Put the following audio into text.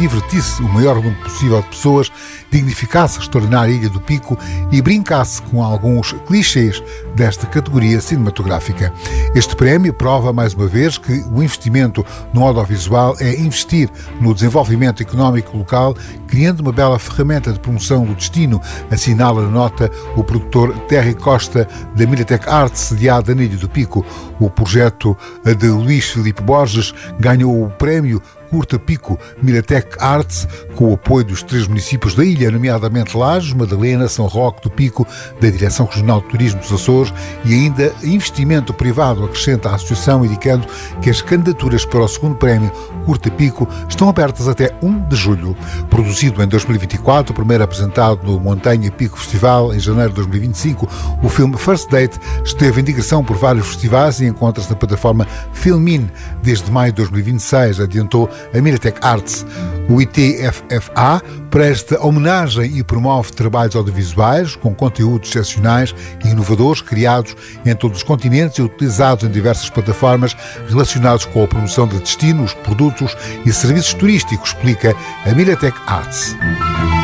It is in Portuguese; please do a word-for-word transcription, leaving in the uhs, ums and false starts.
divertisse o maior número possível de pessoas, dignificasse a extraordinária Ilha do Pico e brincasse com alguns clichês desta categoria cinematográfica. Este prémio prova mais uma vez que o investimento no audiovisual é investir no desenvolvimento económico local, criando uma bela ferramenta de promoção do destino, assinala na nota o produtor Terry Costa da Miratec Arts, sediada na Ilha do Pico. O projeto de Luís Filipe Borges ganhou o prémio Curta Pico Miratec Arts, com o apoio dos três municípios da ilha, nomeadamente Lajes, Madalena, São Roque do Pico, da Direção Regional de Turismo dos Açores, e ainda investimento privado, acrescenta a associação, indicando que as candidaturas para o segundo prémio Curta Pico estão abertas até primeiro de julho. Produzido em dois mil e vinte e quatro, primeiro apresentado no Montanha Pico Festival em janeiro de dois mil e vinte e cinco, o filme First Date esteve em digressão por vários festivais e encontra-se na plataforma Filmin desde maio de dois mil e vinte e seis, adiantou a Miratec Arts. O I T F F A presta homenagem e promove trabalhos audiovisuais com conteúdos excepcionais e inovadores criados em todos os continentes e utilizados em diversas plataformas relacionados com a promoção de destinos, produtos e serviços turísticos, explica a Miratec Arts.